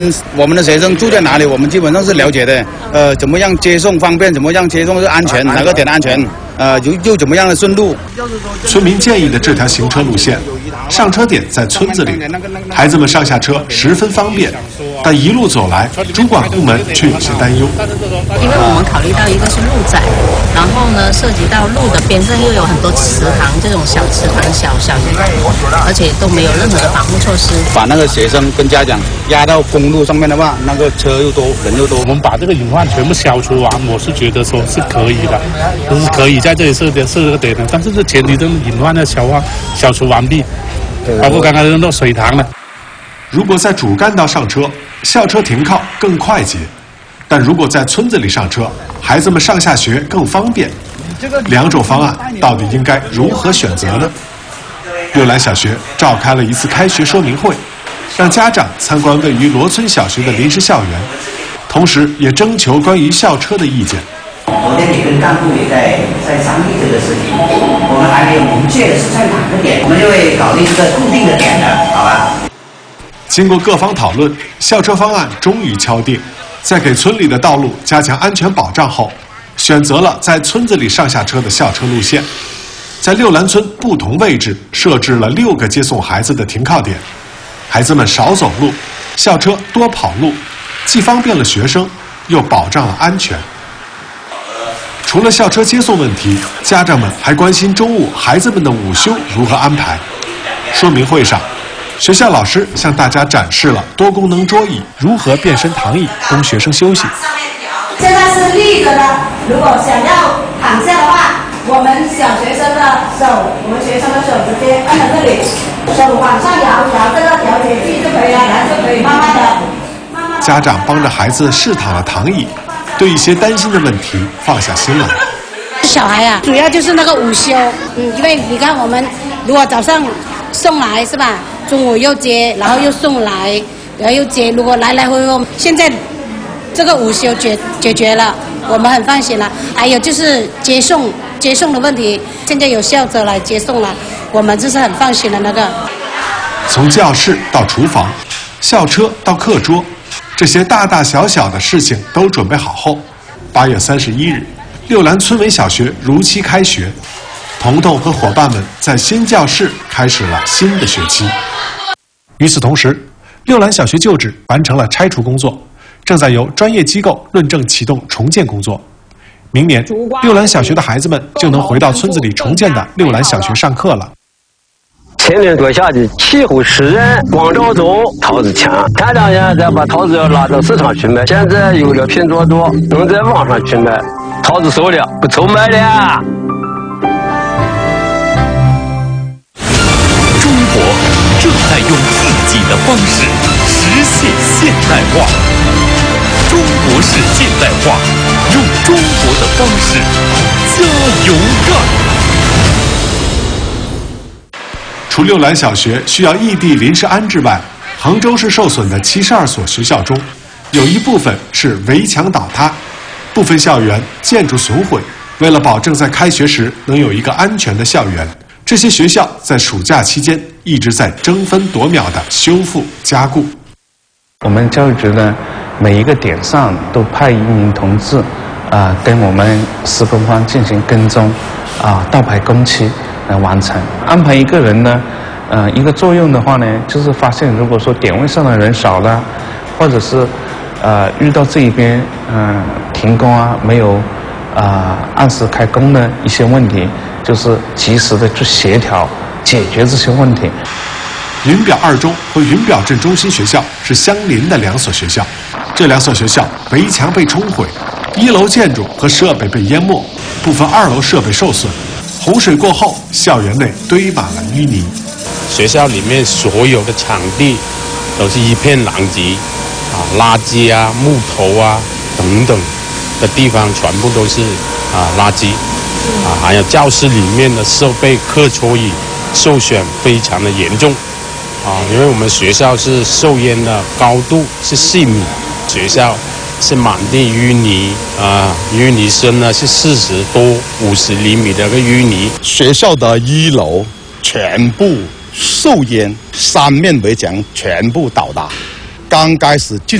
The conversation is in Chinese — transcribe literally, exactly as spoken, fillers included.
我们的学生住在哪里，我们基本上是了解的。呃，怎么样接送方便，怎么样接送是安全，哪个点安全，呃，又又怎么样的顺路。 村民建议的这条行车路线，上车点在村子里，孩子们上下车十分方便。但一路走来，主管部门却有些担忧。 因为我们考虑到一个是路窄，然后呢，涉及到路的边上又有很多池塘，这种小池塘、小小鱼塘，而且都没有任何的防护措施。 把那个学生跟家长压到公路上面的话，那个车又多，人又多。 我们把这个隐患全部消除完，我是觉得说是可以的，就是可以在这里设点设这个点的，但是这前提这个隐患要消化消除完毕，包括刚刚扔到水塘了。 如果在主干道上车，校车停靠更快捷；但如果在村子里上车，孩子们上下学更方便。两种方案到底应该如何选择呢？六兰小学召开了一次开学说明会，让家长参观位于罗村小学的临时校园，同时也征求关于校车的意见。 昨天也跟干部也在在商议这个事情，我们还没有明确的是在哪个点，我们就会考虑这个固定的点的，好吧？ 经过各方讨论，校车方案终于敲定。在给村里的道路加强安全保障后，选择了在村子里上下车的校车路线。在六兰村不同位置设置了六个接送孩子的停靠点，孩子们少走路，校车多跑路，既方便了学生，又保障了安全。除了校车接送问题，家长们还关心中午孩子们的午休如何安排。说明会上，学校老师向大家展示了多功能桌椅如何变身躺椅，供学生休息。 现在是立着的，如果想要躺下的话，我们小学生的手，我们学生的手直接按在这里，手往上摇，摇这个调节器就可以了，然后就可以慢慢的。慢慢的家长帮着孩子试躺了躺椅，对一些担心的问题放下心来。 小孩啊，主要就是那个午休，嗯，因为你看我们如果早上送来是吧，中午又接，然后又送来，然后又接，如果来来回回，现在这个午休解解决了，我们很放心了。还有就是接送接送的问题，现在有校车来接送了，我们这是很放心的那个。 从教室到厨房，校车到课桌，这些大大小小的事情都准备好后，八月三十一日，六兰村委小学如期开学。彤彤和伙伴们在新教室开始了新的学期。与此同时，六兰小学旧址完成了拆除工作，正在由专业机构论证启动重建工作。明年，六兰小学的孩子们就能回到村子里重建的六兰小学上课了。 前年多下的气候湿润，光照足，桃子强。前两年再把桃子要拉到市场去卖，现在有了拼多多，能在网上去卖，桃子熟了，不愁卖了。 中国正在用自己的方式实现现代化。中国式现代化，用中国的方式加油干！ 除六兰小学需要异地临时安置外，杭州市受损的七十二所学校中，有一部分是围墙倒塌，部分校园建筑损毁。为了保证在开学时能有一个安全的校园，这些学校在暑假期间一直在争分夺秒地修复加固。 我们教育局呢，每一个点上都派一名同志，啊、呃，跟我们施工方进行跟踪，啊、呃，倒排工期来完成。安排一个人呢，呃，一个作用的话呢，就是发现如果说点位上的人少了，或者是呃遇到这一边嗯、呃、停工啊，没有啊、呃、按时开工的一些问题，就是及时的去协调解决这些问题。 云表二中和云表镇中心学校是相邻的两所学校，这两所学校围墙被冲毁，一楼建筑和设备被淹没，部分二楼设备受损。洪水过后，校园内堆满了淤泥。 学校里面所有的场地都是一片狼藉，啊，垃圾啊、木头啊等等的地方全部都是啊垃圾，啊，还有教室里面的设备、课桌椅受损非常的严重。啊，因为我们学校是受淹的高度是四米，学校是满地淤泥啊，淤泥深呢是四十多、五十厘米的个淤泥。 学校的一楼全部受淹，三面围墙全部倒塌， 刚开始进